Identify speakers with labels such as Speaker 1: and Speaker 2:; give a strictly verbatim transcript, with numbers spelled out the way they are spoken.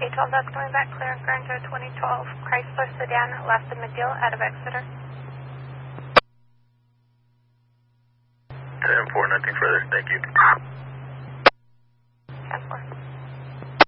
Speaker 1: A twelve, that's coming back clear and current to a twenty twelve Chrysler sedan, last in McGill, out of Exeter.
Speaker 2: ten four, nothing further, thank you.
Speaker 1: ten four.